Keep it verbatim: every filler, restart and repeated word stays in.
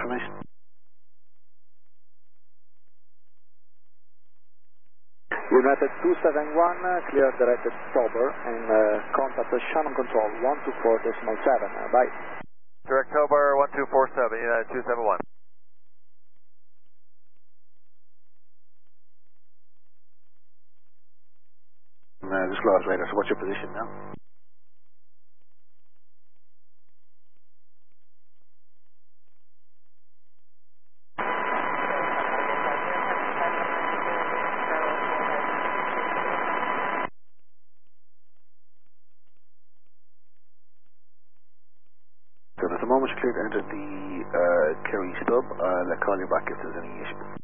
information. United two seven one, uh, clear directed sober and uh, contact Shannon Control one two four decimal seven. Uh, bye. Direct Tobar one two four seven, United two seven one. Uh, disclose radar, so what's your position now? So at the moment you're clear to enter the uh, Kerry stub. I'll call you back if there's any issue.